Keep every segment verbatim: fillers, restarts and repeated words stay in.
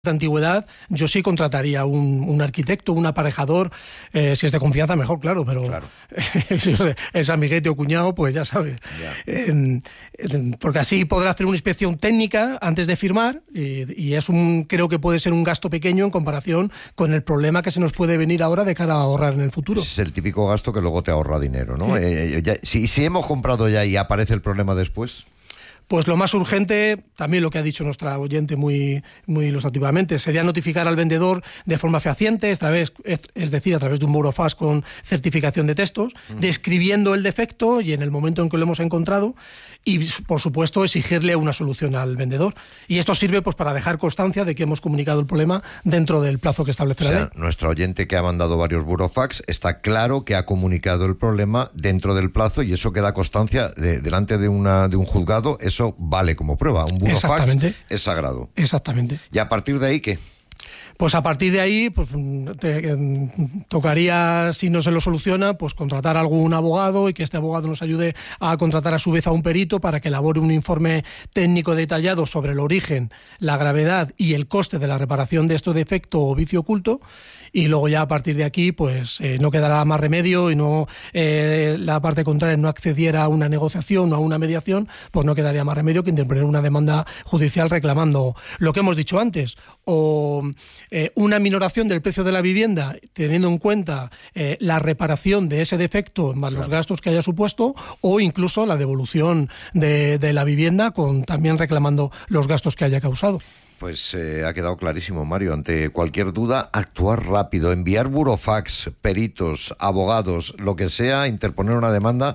de antigüedad, yo sí contrataría un, un arquitecto, un aparejador, eh, si es de confianza mejor, claro, pero claro. si es amiguete o cuñado, pues ya sabe. Eh, porque así podrá hacer una inspección técnica antes de firmar y, y es un, creo que puede ser un gasto pequeño en comparación con el problema que se nos puede venir ahora de cara a ahorrar en el futuro. Es el típico gasto que luego te ahorra dinero, ¿no? Sí. Eh, ya, si, si hemos comprado ya y aparece el problema después... Pues lo más urgente, también lo que ha dicho nuestra oyente muy, muy ilustrativamente, sería notificar al vendedor de forma fehaciente, esta vez, es decir, a través de un burofax con certificación de textos, mm. describiendo el defecto y en el momento en que lo hemos encontrado y, por supuesto, exigirle una solución al vendedor. Y esto sirve pues para dejar constancia de que hemos comunicado el problema dentro del plazo que establece o sea, la ley. Nuestra oyente que ha mandado varios burofax está claro que ha comunicado el problema dentro del plazo y eso queda constancia de, delante de, una, de un juzgado. Eso vale como prueba. Un burofax es sagrado. Exactamente. ¿Y a partir de ahí qué? Pues a partir de ahí, pues te, tocaría, si no se lo soluciona, pues contratar a algún abogado y que este abogado nos ayude a contratar a su vez a un perito para que elabore un informe técnico detallado sobre el origen, la gravedad y el coste de la reparación de este defecto o vicio oculto. Y luego ya a partir de aquí pues eh, no quedará más remedio y no eh, la parte contraria no accediera a una negociación o a una mediación, pues no quedaría más remedio que interponer una demanda judicial reclamando lo que hemos dicho antes, o eh, una minoración del precio de la vivienda teniendo en cuenta eh, la reparación de ese defecto más los gastos que haya supuesto, o incluso la devolución de, de la vivienda con también reclamando los gastos que haya causado. Pues eh, ha quedado clarísimo, Mario. Ante cualquier duda, actuar rápido, enviar burofax, peritos, abogados, lo que sea, interponer una demanda,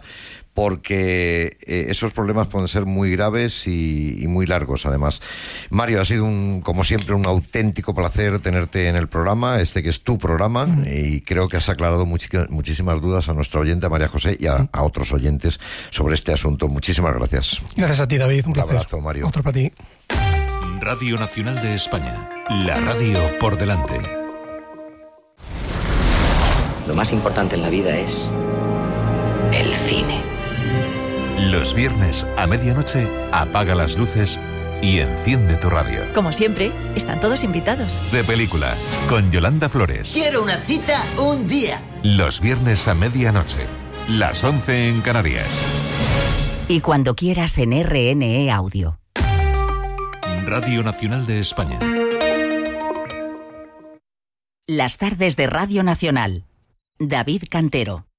porque eh, esos problemas pueden ser muy graves y, y muy largos, además. Mario, ha sido, un, como siempre, un auténtico placer tenerte en el programa, este que es tu programa, mm. y creo que has aclarado muchi- muchísimas dudas a nuestra oyente, María José, y a, mm. a otros oyentes sobre este asunto. Muchísimas gracias. Gracias a ti, David. Un, un placer. abrazo, Mario. Otro para ti. Radio Nacional de España, la radio por delante. Lo más importante en la vida es el cine. Los viernes a medianoche apaga las luces y enciende tu radio. Como siempre, están todos invitados. De película, con Yolanda Flores. Quiero una cita un día. Los viernes a medianoche, las once en Canarias. Y cuando quieras en R N E Audio. Radio Nacional de España. Las tardes de Radio Nacional. David Cantero.